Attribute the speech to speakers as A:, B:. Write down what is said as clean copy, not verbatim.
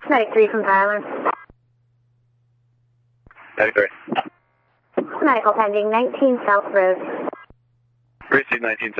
A: 93 from Tyler.
B: 93.
A: Medical pending, 19 South Road.
B: Receive 19